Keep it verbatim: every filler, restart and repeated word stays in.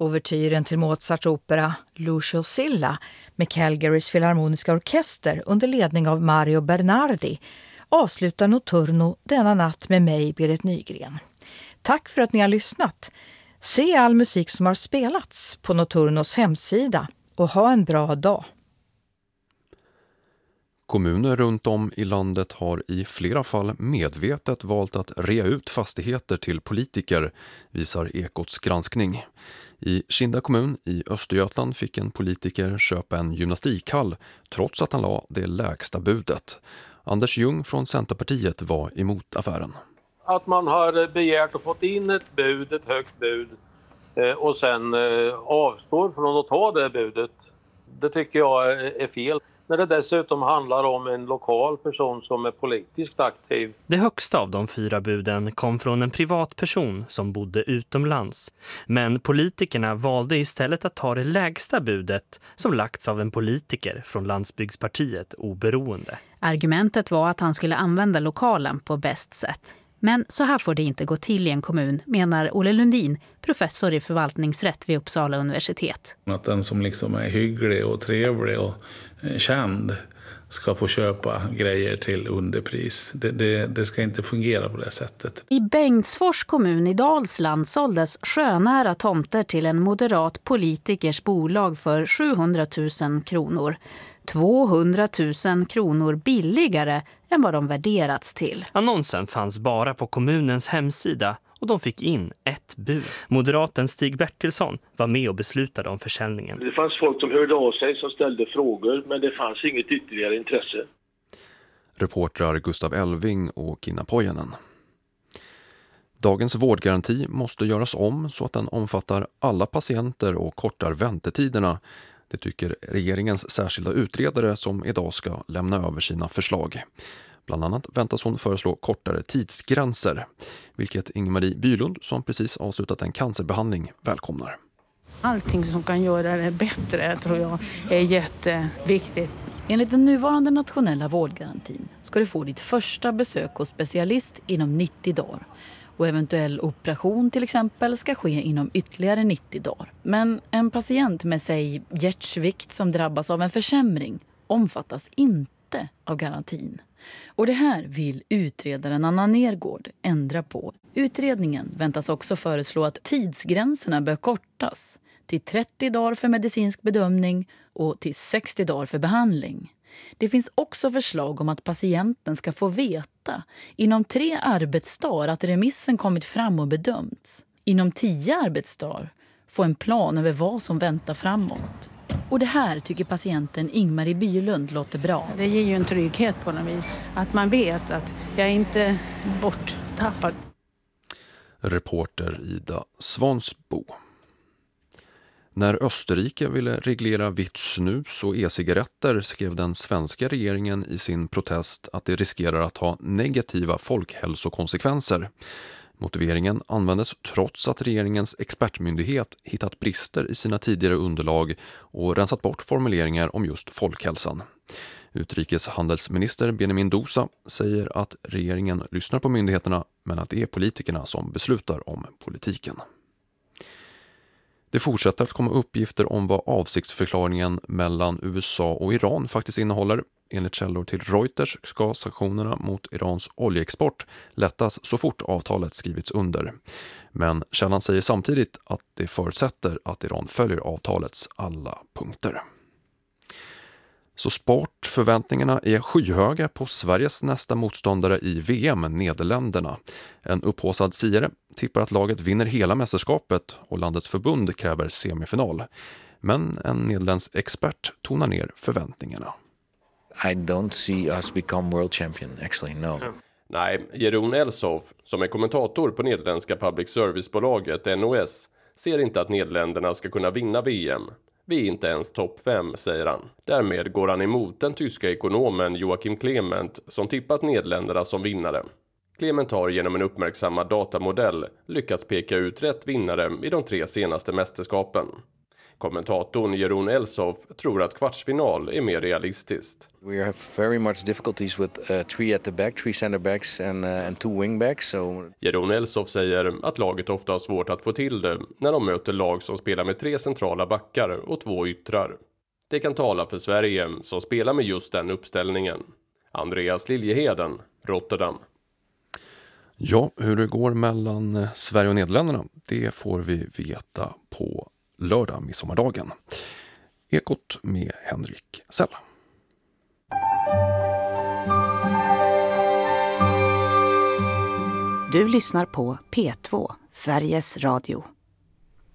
Ouvertyren till Mozarts opera Lucio Silla med Calgarys filharmoniska orkester under ledning av Mario Bernardi avslutar Notturno denna natt med mig, Berit Nygren. Tack för att ni har lyssnat. Se all musik som har spelats på Notturnos hemsida och ha en bra dag. Kommuner runt om i landet har i flera fall medvetet valt att rea ut fastigheter till politiker, visar Ekots granskning. I Kinda kommun i Östergötland fick en politiker köpa en gymnastikhall trots att han la det lägsta budet. Anders Ljung från Centerpartiet var emot affären. Att man har begärt och fått in ett bud, ett högt bud, och sen avstår från att ta det budet, det tycker jag är fel. När det dessutom handlar om en lokal person som är politiskt aktiv. Det högsta av de fyra buden kom från en privatperson som bodde utomlands. Men politikerna valde istället att ta det lägsta budet som lagts av en politiker från Landsbygdspartiet Oberoende. Argumentet var att han skulle använda lokalen på bäst sätt. Men så här får det inte gå till i en kommun, menar Olle Lundin, professor i förvaltningsrätt vid Uppsala universitet. Att den som liksom är hygglig och trevlig och känd ska få köpa grejer till underpris. Det, det, det ska inte fungera på det sättet. I Bengtsfors kommun i Dalsland såldes sjönära tomter till en moderat politikers bolag för sjuhundratusen kronor. tvåhundratusen kronor billigare än vad de värderats till. Annonsen fanns bara på kommunens hemsida och de fick in ett bud. Moderaten Stig Bertilsson var med och beslutade om försäljningen. Det fanns folk som hörde av sig som ställde frågor, men det fanns inget ytterligare intresse. Reportrar Gustav Elving och Kina Pojanen. Dagens vårdgaranti måste göras om så att den omfattar alla patienter och kortar väntetiderna. Det tycker regeringens särskilda utredare som idag ska lämna över sina förslag. Bland annat väntas hon föreslå kortare tidsgränser, vilket Ingmarie Bylund som precis avslutat en cancerbehandling välkomnar. Allting som kan göra det bättre tror jag är jätteviktigt. Enligt den nuvarande nationella vårdgarantin ska du få ditt första besök hos specialist inom nittio dagar. Och eventuell operation till exempel ska ske inom ytterligare nittio dagar. Men en patient med sig hjärtsvikt som drabbas av en försämring omfattas inte av garantin. Och det här vill utredaren Anna Nergård ändra på. Utredningen väntas också föreslå att tidsgränserna bör kortas till trettio dagar för medicinsk bedömning och till sextio dagar för behandling. Det finns också förslag om att patienten ska få veta inom tre arbetsdagar att remissen kommit fram och bedömts. Inom tio arbetsdagar få en plan över vad som väntar framåt. Och det här tycker patienten Ingmarie Bylund låter bra. Det ger ju en trygghet på något vis. Att man vet att jag är inte borttappad. Reporter Ida Svansbo. När Österrike ville reglera vitt snus och e-cigaretter skrev den svenska regeringen i sin protest att det riskerar att ha negativa folkhälsokonsekvenser. Motiveringen användes trots att regeringens expertmyndighet hittat brister i sina tidigare underlag och rensat bort formuleringar om just folkhälsan. Utrikeshandelsminister Benjamin Dosa säger att regeringen lyssnar på myndigheterna men att det är politikerna som beslutar om politiken. Det fortsätter att komma uppgifter om vad avsiktsförklaringen mellan U S A och Iran faktiskt innehåller. Enligt källor till Reuters ska sanktionerna mot Irans oljeexport lättas så fort avtalet skrivits under. Men källan säger samtidigt att det förutsätter att Iran följer avtalets alla punkter. Så sportförväntningarna är skyhöga på Sveriges nästa motståndare i V M, Nederländerna. En upphaussad siare tippar att laget vinner hela mästerskapet och landets förbund kräver semifinal. Men en nederländsk expert tonar ner förväntningarna. I don't see us become world champion, actually, no. Nej, Jeroen Elsof, som är kommentator på nederländska public servicebolaget N O S, ser inte att Nederländerna ska kunna vinna V M. Vi är inte ens topp fem, säger han. Därmed går han emot den tyska ekonomen Joachim Clement som tippat Nederländerna som vinnare. Clement har genom en uppmärksammad datamodell lyckats peka ut rätt vinnare i de tre senaste mästerskapen. Kommentatorn Jeroen Elsof tror att kvartsfinal är mer realistiskt. We have very much difficulties with uh, three at the back, three center backs and, uh, and two wing backs. So... Jeroen Elsof säger att laget ofta har svårt att få till det när de möter lag som spelar med tre centrala backar och två yttrar. Det kan tala för Sverige som spelar med just den uppställningen. Andreas Liljeheden, Rotterdam. Ja, hur det går mellan Sverige och Nederländerna, det får vi veta på lördag, midsommardagen. Ekot med Henrik Sell. Du lyssnar på P två, Sveriges Radio.